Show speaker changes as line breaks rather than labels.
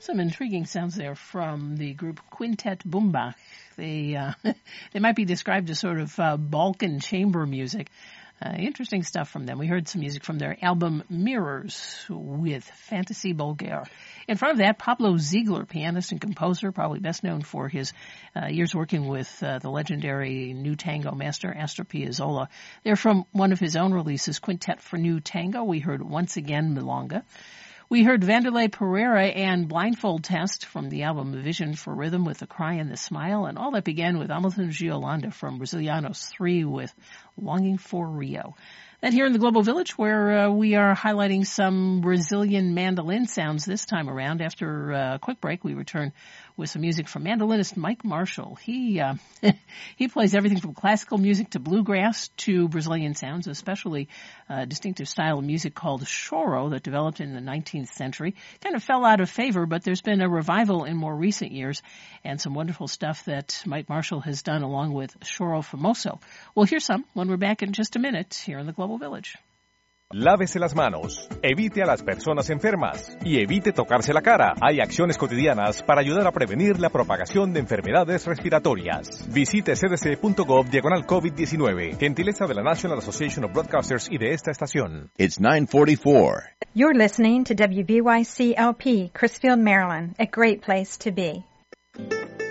Some intriguing sounds there from the group Quintet Bumbach. They they might be described as sort of Balkan chamber music. Interesting stuff from them. We heard some music from their album Mirrors with Fantasy Bulgare. In front of that, Pablo Ziegler, pianist and composer, probably best known for his years working with the legendary new tango master Astor Piazzolla. They're from one of his own releases, Quintet for New Tango. We heard Once Again Milonga. We heard Vanderlei Pereira and Blindfold Test from the album Vision for Rhythm with The Cry and the Smile, and all that began with Hamilton Giolanda from Brazilianos 3 with Longing for Rio. Then here in the Global Village, where we are highlighting some Brazilian mandolin sounds this time around. After a quick break, we return with some music from mandolinist Mike Marshall. He he plays everything from classical music to bluegrass to Brazilian sounds, especially a distinctive style of music called choro that developed in the 19th century. Kind of fell out of favor, but there's been a revival in more recent years and some wonderful stuff that Mike Marshall has done along with Choro Famoso. We'll hear some when we're back in just a minute here in the Global Village.
Lávese las manos, evite a las personas enfermas y evite tocarse la cara. Hay acciones cotidianas para ayudar a prevenir la propagación de enfermedades respiratorias. Visite cdc.gov/COVID-19. Gentileza de la National Association of Broadcasters y de esta estación.
It's 9:44.
You're listening to WBYC-LP, Crisfield, Maryland, a great place to be.